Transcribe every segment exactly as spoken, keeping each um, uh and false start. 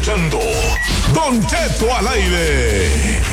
escuchando Don Cheto al aire.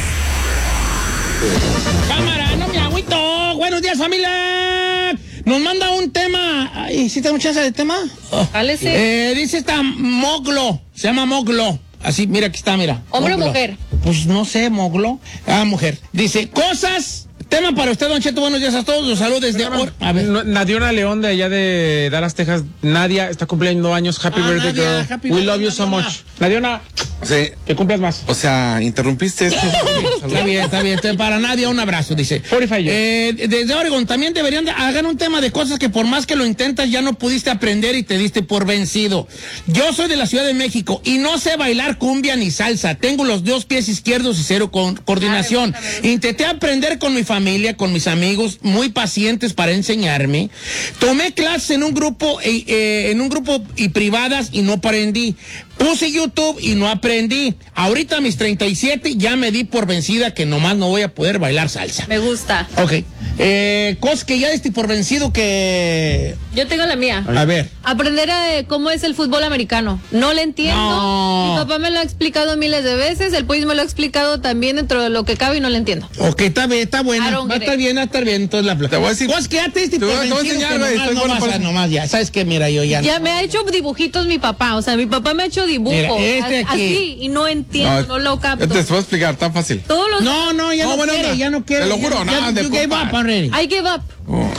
Cámara, no me agüito. Buenos días, familia. Nos manda un tema. Ay, ¿sí tenemos chance de tema? Oh. Dale, sí. Eh, dice esta Moglo. Se llama Moglo. Así, mira, aquí está, mira. ¿Hombre Moglo. o mujer? Pues no sé, Moglo. Ah, mujer. Dice, cosas. Tema para usted, Don Cheto. Buenos días a todos. Los saludos desde... Pero, A ver. no, Nadiona León de allá de Dallas, Texas. Nadia está cumpliendo años. Happy Ah, birthday, Nadia, girl. happy We birthday, love you so Nadiona. much. Nadiona, Sí, que cumplas más. o sea, interrumpiste esto. Está bien, está bien. Entonces, para Nadia, un abrazo, dice. cuarenta y cinco Eh, desde Oregon, también deberían de hagan un tema de cosas que por más que lo intentas ya no pudiste aprender y te diste por vencido. Yo soy de la Ciudad de México y no sé bailar cumbia ni salsa. Tengo los dos pies izquierdos y cero con, coordinación. Intenté aprender con mi familia, con mis amigos, muy pacientes para enseñarme. Tomé clases en un grupo, eh, eh, en un grupo y privadas y no aprendí. Puse YouTube y no aprendí. Ahorita a mis treinta y siete ya me di por vencida que nomás no voy a poder bailar salsa. Me gusta. Ok. Eh, cosas que ya diste por vencido que... Yo tengo la mía. A ver. Aprender a, cómo es el fútbol americano. No le entiendo. No. Mi papá me lo ha explicado miles de veces. El Puig me lo ha explicado también dentro de lo que cabe y no le entiendo. Ok, está bien, está buena. I don't Va a get estar it. bien, va a estar bien. Entonces la Te voy a decir- cosas que ya te diste Te por voy a- te voy a vencido enseñar, que güey, nomás, estoy no bueno vas a- para- nomás ya. ¿Sabes qué? Mira, yo ya... Ya me ha hecho dibujitos mi papá. O sea, mi papá me ha hecho dibujos. Mira, este a- aquí. Así y no entiendo, no, lo capto. Te puedo explicar, tan fácil. Todos los... No, no, ya No, no, buena quiere, onda. ya no quiere. Te lo ya- juro, ya, nada de you gave compa. up already. I give up.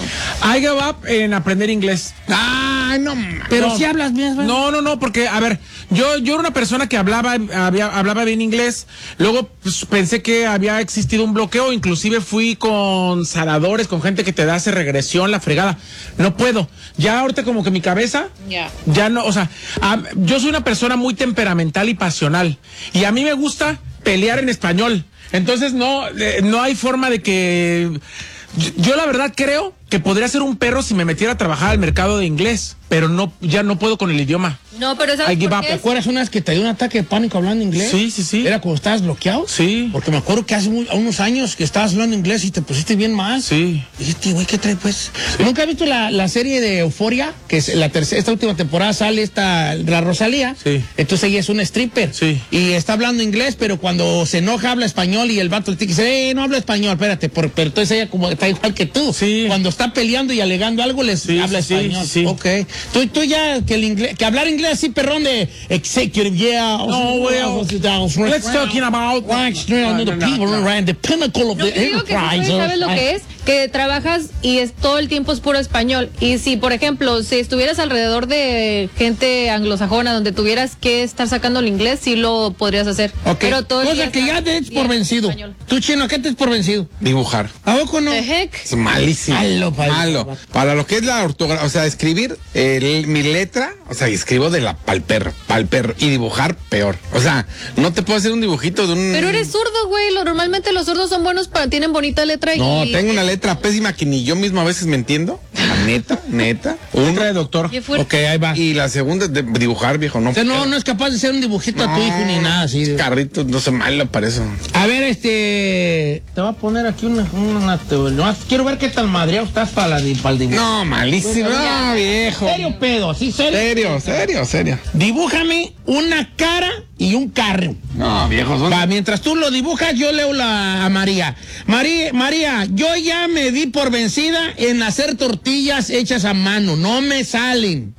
I give up en aprender inglés. Ay, no, pero No. si hablas bien. ¿verdad? No, no, no, porque, a ver, yo, yo era una persona que hablaba, había, hablaba bien inglés, luego pues, pensé que había existido un bloqueo, inclusive fui con sanadores, con gente que te da hace regresión, la fregada. No puedo. Ya ahorita como que mi cabeza, Ya. ya no, o sea, a- yo soy una persona muy temperamental y pasional, y a mí me gusta pelear en español. Entonces no, eh, no hay forma de que... Yo, yo la verdad creo que podría ser un perro si me metiera a trabajar al mercado de inglés, pero no, ya no puedo con el idioma. No, pero ¿sabes I give por up. qué ¿Te es? acuerdas una vez que te dio un ataque de pánico hablando inglés? Sí, sí, sí. ¿Era cuando estabas bloqueado? Sí. Porque me acuerdo que hace muy- unos años que estabas hablando inglés y te pusiste bien mal. Sí. Dijiste, güey, ¿qué trae pues? ¿Nunca has visto la, la serie de Euforia? Que es la tercera, esta última temporada sale esta, la Rosalía. Sí. Entonces ella es una stripper. Sí. Y está hablando inglés, pero cuando se enoja habla español y el vato le dice, eh, no habla español, espérate. Por- pero entonces ella como está igual que tú. Sí. Cuando está peleando y alegando algo, les Sí, habla sí, español. sí, sí. Ok. Tú, tú ya, que el inglés, que hablar inglés así, perrón de executive, yeah. No, well, let's talking about- No, no, no, people around the pinnacle of Yo the te digo que si enterprise. tú sabes lo que es, que trabajas y es todo el tiempo es puro español. Y si, por ejemplo, si estuvieras alrededor de gente anglosajona donde tuvieras que estar sacando el inglés, sí lo podrías hacer. Ok, Pero todo el cosa día que ya estás te des por bien vencido. español. Tú, Chino, ¿qué te des por vencido? Dibujar. ¿A poco no? The heck? Es malísimo. Malo, pal- Malo. Para lo que es la ortografía, o sea, escribir el- mi letra, o sea, escribo de la pal perro, pal perro. Y dibujar, peor. O sea, no te puedo hacer un dibujito de un... Pero eres zurdo, güey. Lo- Normalmente los zurdos son buenos, para, tienen bonita letra y... No, tengo una letra pésima que ni yo mismo a veces me entiendo. La neta, neta. Uno. Letra de doctor. Qué fuerte. Ok, ahí va. Y la segunda es de dibujar, viejo. No, O sea, no, no es capaz de hacer un dibujito a tu hijo ni nada así. de- Carritos, no sé malo para eso. A ver, este... Te voy a poner aquí una... una te- nomás quiero ver qué tan madreado estás para, la, di- para el dibujo. No, malísimo. No, viejo. ¿Serio pedo? ¿Sí, serio? Serio, serio, serio. Dibújame una cara y un carro. No, viejo. son- Va, mientras tú lo dibujas, yo leo la, a María. María. María, yo ya me di por vencida en hacer tortillas hechas a mano. No me salen.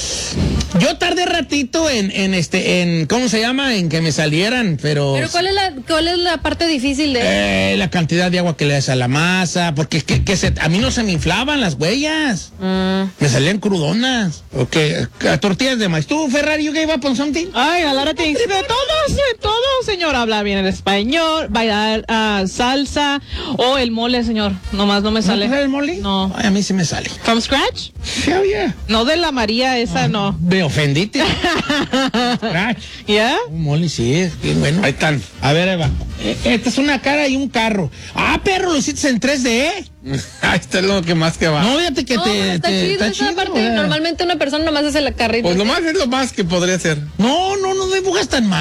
Yo tardé ratito en, en este, en, ¿cómo se llama? En que me salieran, pero... Pero ¿cuál es la, cuál es la parte difícil de...? Eh, la cantidad de agua que le das a la masa, porque es que, que se, a mí no se me inflaban las huellas. Mm. Me salían crudonas. Ok, eh, tortillas de maíz. ¿Tú, Ferrari, you gave up on something? Ay, a lot of things. De todo, de todo, señor. Habla bien el español, bailar ah, salsa o el mole, señor. Nomás no me ¿No sale. te sale el mole? No. Ay, a mí sí me sale. ¿From scratch? Hell yeah. No de la María, esa no. Me ofendiste. Crash. ¿Ya? Un mole, sí, es bien bueno. Ahí están. A ver, Eva. Eh, Esta es una cara y un carro. Ah, perro, lo hiciste en tres D. Ahí está lo que más que va. No, fíjate que No, te, está te- chido está esa chido, parte. ¿verdad? Normalmente una persona nomás hace la carrita. Pues lo más es lo más que podría ser. No, no, no dibujas tan mal.